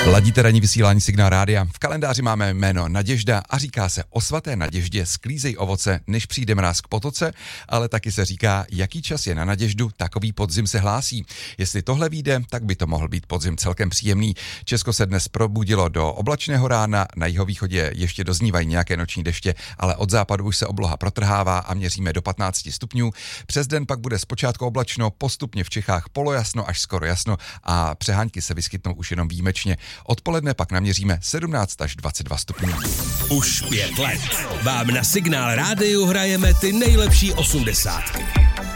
Ladíte ranní vysílání Signál rádia. V kalendáři máme jméno Naděžda a říká se o svaté Naděždě sklízej ovoce, než přijde mráz k potoce, ale taky se říká, jaký čas je na Naděždu, takový podzim se hlásí. Jestli tohle vyjde, tak by to mohl být podzim celkem příjemný. Česko se dnes probudilo do oblačného rána, na jihovýchodě ještě doznívají nějaké noční deště, ale od západu už se obloha protrhává a měříme do 15 stupňů. Přes den pak bude zpočátku oblačno, postupně v Čechách polojasno až skoro jasno a přehánky se vyskytnou už jenom výjimečně. Odpoledne pak naměříme 17 až 22 stupňů. Už 5 let vám na Signál rádiu hrajeme ty nejlepší 80.